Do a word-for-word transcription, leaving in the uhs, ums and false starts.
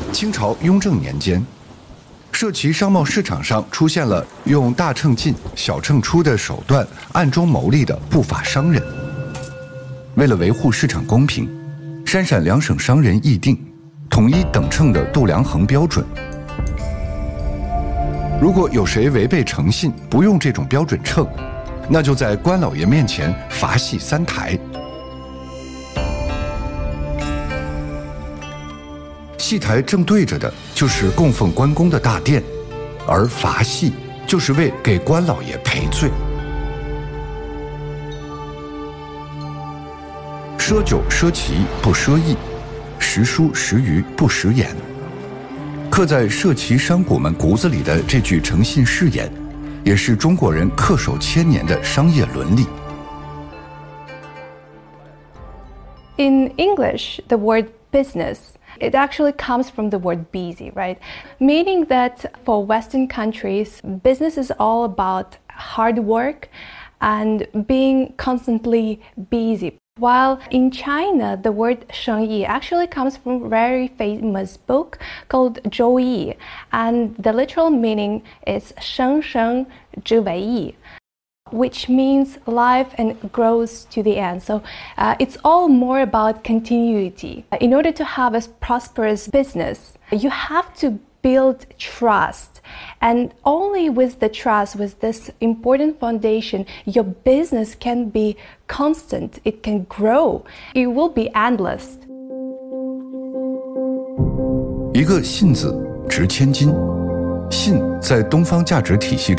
清朝雍正年间，社旗商贸市场上出现了用大秤进、小秤出的手段暗中牟利的不法商人。为了维护市场公平，山陕两省商人议定统一等秤的度量衡标准。如果有谁违背诚信，不用这种标准秤，那就在官老爷面前罚戏三台。戏台正对着的就是供奉关公的大殿，而罚戏就是为给关老爷赔罪。赊酒赊旗不赊义，识书识鱼不识言。刻在社旗商贾们骨子里的这句诚信誓言，也是中国人恪守千年的商业伦理。 In English, the word business, it actually comes from the word busy, right? Meaning that for Western countries, business is all about hard work and being constantly busy. While in China, the word 生意 actually comes from a very famous book called 周易, and the literal meaning is 生生之为义, which means life and grows to the end. So uh, it's all more about continuity. In order to have a prosperous business, you have to build trust. And only with the trust, with this important foundation, your business can be constant, it can grow, it will be endless. 一个信字值千金，信在东方价值体系中